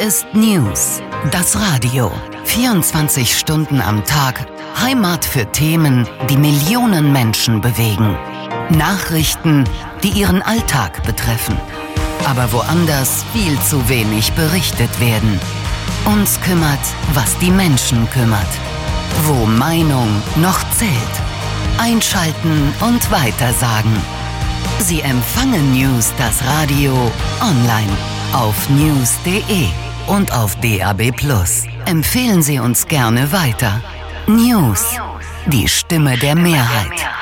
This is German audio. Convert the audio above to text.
ist News, das Radio. 24 Stunden am Tag, Heimat für Themen, die Millionen Menschen bewegen. Nachrichten, die ihren Alltag betreffen. Aber woanders viel zu wenig berichtet werden. Uns kümmert, was die Menschen kümmert. Wo Meinung noch zählt. Einschalten und weitersagen. Sie empfangen News, das Radio, online auf news.de und auf DAB+. Empfehlen Sie uns gerne weiter. News, die Stimme der Mehrheit.